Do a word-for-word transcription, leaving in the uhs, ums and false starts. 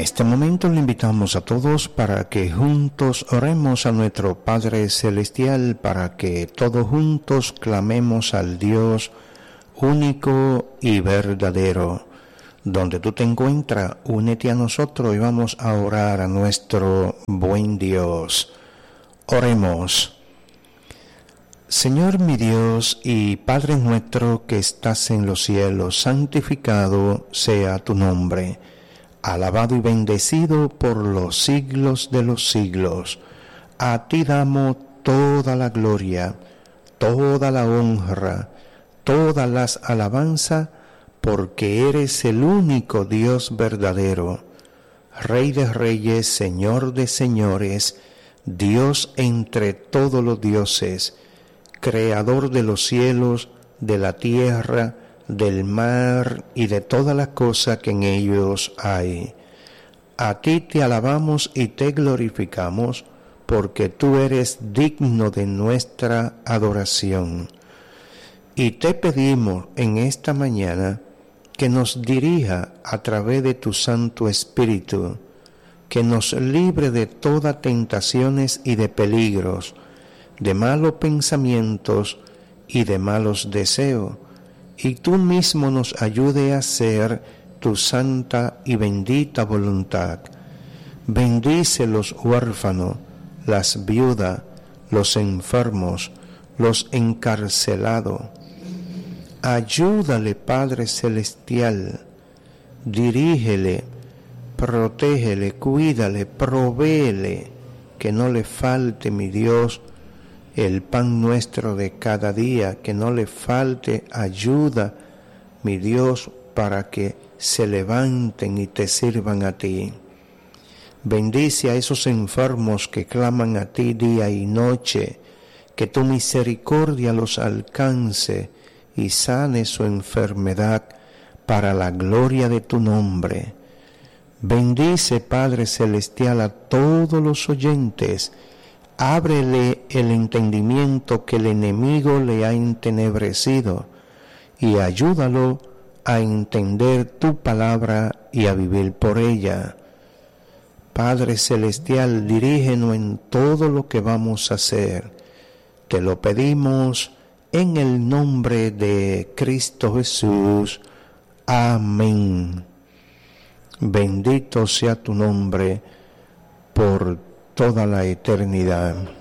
este momento le invitamos a todos para que juntos oremos a nuestro Padre Celestial, para que todos juntos clamemos al Dios único y verdadero. Donde tú te encuentras, únete a nosotros y vamos a orar a nuestro buen Dios. Oremos. Señor mi Dios y Padre nuestro que estás en los cielos, santificado sea tu nombre. Alabado y bendecido por los siglos de los siglos. A ti damos toda la gloria, toda la honra, todas las alabanzas, porque eres el único Dios verdadero, Rey de reyes, Señor de señores, Dios entre todos los dioses, Creador de los cielos, de la tierra, del mar y de todas las cosas que en ellos hay. A ti te alabamos y te glorificamos, porque tú eres digno de nuestra adoración. Y te pedimos en esta mañana que nos dirija a través de tu Santo Espíritu, que nos libre de todas tentaciones y de peligros, de malos pensamientos y de malos deseos, y tú mismo nos ayude a hacer tu santa y bendita voluntad. Bendice los huérfanos, las viudas, los enfermos, los encarcelados. Ayúdale, Padre Celestial, dirígele, protégele, cuídale, provéele, que no le falte, mi Dios, el pan nuestro de cada día, que no le falte ayuda, mi Dios, para que se levanten y te sirvan a ti. Bendice a esos enfermos que claman a ti día y noche, que tu misericordia los alcance y sane su enfermedad para la gloria de tu nombre. Bendice, Padre Celestial, a todos los oyentes. Ábrele el entendimiento que el enemigo le ha entenebrecido y ayúdalo a entender tu palabra y a vivir por ella. Padre Celestial, dirígenos en todo lo que vamos a hacer. Te lo pedimos en el nombre de Cristo Jesús. Amén. Bendito sea tu nombre por toda la eternidad.